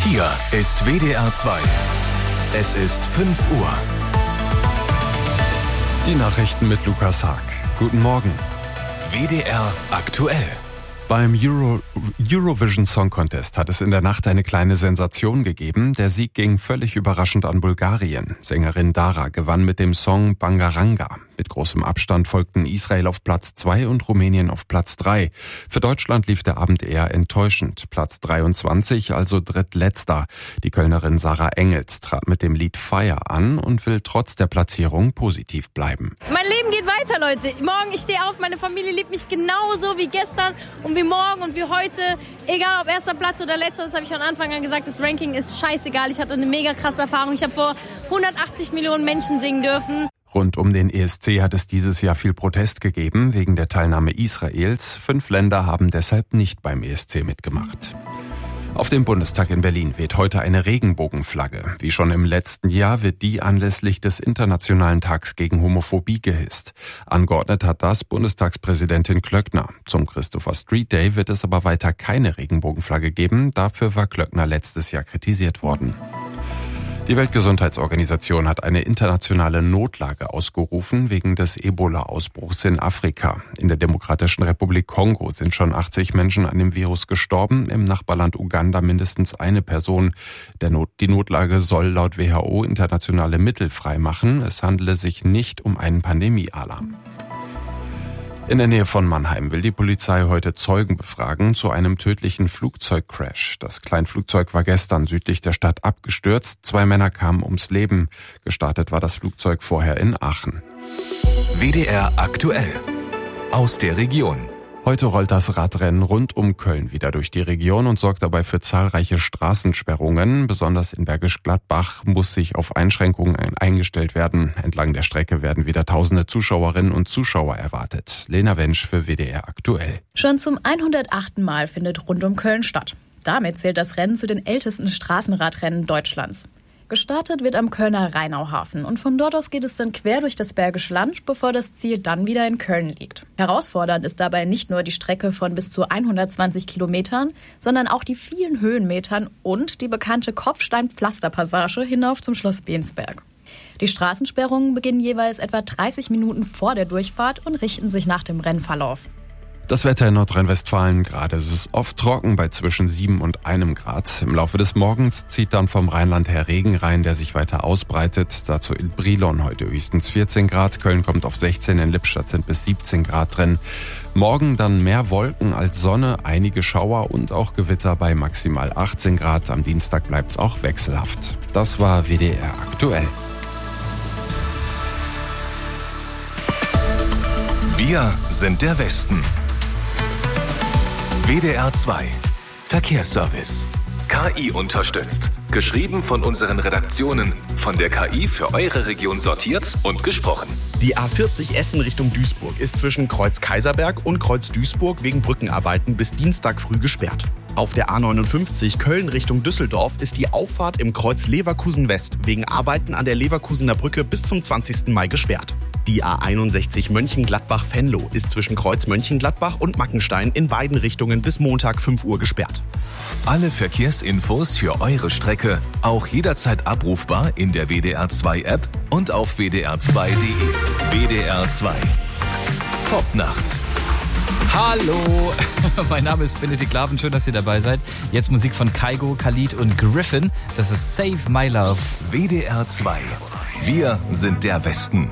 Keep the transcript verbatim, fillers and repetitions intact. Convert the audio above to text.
Hier ist W D R zwei. Es ist fünf Uhr. Die Nachrichten mit Lukas Haag. Guten Morgen. W D R aktuell. Beim Euro, Eurovision Song Contest hat es in der Nacht eine kleine Sensation gegeben. Der Sieg ging völlig überraschend an Bulgarien. Sängerin Dara gewann mit dem Song Bangaranga. Mit großem Abstand folgten Israel auf Platz zwei und Rumänien auf Platz drei. Für Deutschland lief der Abend eher enttäuschend. Platz dreiundzwanzig, also drittletzter. Die Kölnerin Sarah Engels trat mit dem Lied Fire an und will trotz der Platzierung positiv bleiben. Mein Leben geht weiter, Leute. Morgen, ich stehe auf, meine Familie liebt mich genauso wie gestern und wie morgen und wie heute. Egal ob erster Platz oder letzter, das habe ich von Anfang an gesagt, das Ranking ist scheißegal. Ich hatte eine mega krasse Erfahrung. Ich habe vor hundertachtzig Millionen Menschen singen dürfen. Rund um den E S C hat es dieses Jahr viel Protest gegeben wegen der Teilnahme Israels. Fünf Länder haben deshalb nicht beim E S C mitgemacht. Auf dem Bundestag in Berlin weht heute eine Regenbogenflagge. Wie schon im letzten Jahr wird die anlässlich des Internationalen Tags gegen Homophobie gehisst. Angeordnet hat das Bundestagspräsidentin Klöckner. Zum Christopher Street Day wird es aber weiter keine Regenbogenflagge geben. Dafür war Klöckner letztes Jahr kritisiert worden. Die Weltgesundheitsorganisation hat eine internationale Notlage ausgerufen wegen des Ebola-Ausbruchs in Afrika. In der Demokratischen Republik Kongo sind schon achtzig Menschen an dem Virus gestorben, im Nachbarland Uganda mindestens eine Person. Der Not- die Notlage soll laut W H O internationale Mittel freimachen. Es handele sich nicht um einen Pandemiealarm. In der Nähe von Mannheim will die Polizei heute Zeugen befragen zu einem tödlichen Flugzeugcrash. Das Kleinflugzeug war gestern südlich der Stadt abgestürzt. Zwei Männer kamen ums Leben. Gestartet war das Flugzeug vorher in Aachen. W D R aktuell. Aus der Region. Heute rollt das Radrennen rund um Köln wieder durch die Region und sorgt dabei für zahlreiche Straßensperrungen. Besonders in Bergisch Gladbach muss sich auf Einschränkungen eingestellt werden. Entlang der Strecke werden wieder tausende Zuschauerinnen und Zuschauer erwartet. Lena Wensch für W D R aktuell. Schon zum hundertachten Mal findet rund um Köln statt. Damit zählt das Rennen zu den ältesten Straßenradrennen Deutschlands. Gestartet wird am Kölner Rheinauhafen und von dort aus geht es dann quer durch das Bergische Land, bevor das Ziel dann wieder in Köln liegt. Herausfordernd ist dabei nicht nur die Strecke von bis zu hundertzwanzig Kilometern, sondern auch die vielen Höhenmetern und die bekannte Kopfstein-Pflasterpassage hinauf zum Schloss Bensberg. Die Straßensperrungen beginnen jeweils etwa dreißig Minuten vor der Durchfahrt und richten sich nach dem Rennverlauf. Das Wetter in Nordrhein-Westfalen: gerade ist es oft trocken bei zwischen sieben und einem Grad. Im Laufe des Morgens zieht dann vom Rheinland her Regen rein, der sich weiter ausbreitet. Dazu in Brilon heute höchstens vierzehn Grad. Köln kommt auf sechzehn, in Lippstadt sind bis siebzehn Grad drin. Morgen dann mehr Wolken als Sonne, einige Schauer und auch Gewitter bei maximal achtzehn Grad. Am Dienstag bleibt es auch wechselhaft. Das war W D R aktuell. Wir sind der Westen. W D R zwei. Verkehrsservice. K I unterstützt. Geschrieben von unseren Redaktionen. Von der K I für eure Region sortiert und gesprochen. Die A vierzig Essen Richtung Duisburg ist zwischen Kreuz Kaiserberg und Kreuz Duisburg wegen Brückenarbeiten bis Dienstag früh gesperrt. Auf der A neunundfünfzig Köln Richtung Düsseldorf ist die Auffahrt im Kreuz Leverkusen West wegen Arbeiten an der Leverkusener Brücke bis zum zwanzigsten Mai gesperrt. Die A einundsechzig Mönchengladbach-Venlo ist zwischen Kreuz Mönchengladbach und Mackenstein in beiden Richtungen bis Montag fünf Uhr gesperrt. Alle Verkehrsinfos für eure Strecke auch jederzeit abrufbar in der W D R zwei App und auf w d r zwei punkt de. W D R zwei. Top nachts. Hallo, mein Name ist Benedikt Laven, schön, dass ihr dabei seid. Jetzt Musik von Kygo, Khalid und Griffin. Das ist Save My Love. W D R zwei. Wir sind der Westen.